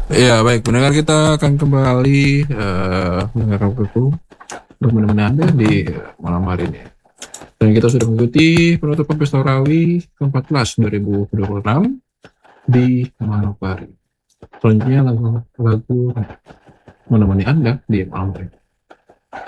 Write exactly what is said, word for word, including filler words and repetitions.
Ya, baik, pendengar kita akan kembali eh, mendengar aku untuk menemani Anda di malam hari ini. Dan kita sudah mengikuti penutupan Pesta Rawi ke empat belas dua ribu dua puluh enam di Manokwari. Selanjutnya lagu, lagu menemani Anda di malam hari.